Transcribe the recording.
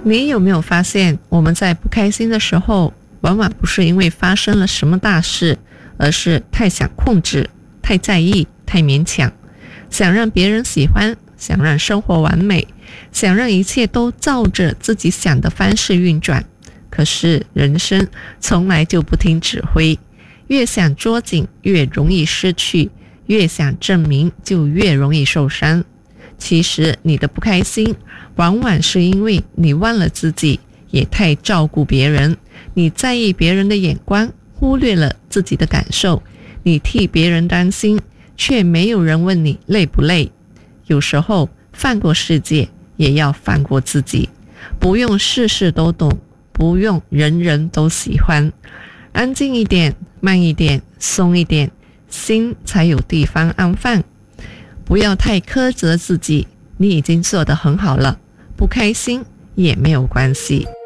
你有没有发现，我们在不开心的时候，往往不是因为发生了什么大事，而是太想控制，太在意，太勉强，想让别人喜欢，想让生活完美，想让一切都照着自己想的方式运转。可是人生从来就不听指挥，越想捉紧越容易失去，越想证明就越容易受伤。其实你的不开心往往是因为你忘了自己，也太照顾别人，你在意别人的眼光，忽略了自己的感受，你替别人担心，却没有人问你累不累。有时候放过世界，也要放过自己，不用事事都懂，不用人人都喜欢，安静一点，慢一点，松一点，心才有地方安放。不要太苛责自己，你已经做得很好了，不开心也没有关系。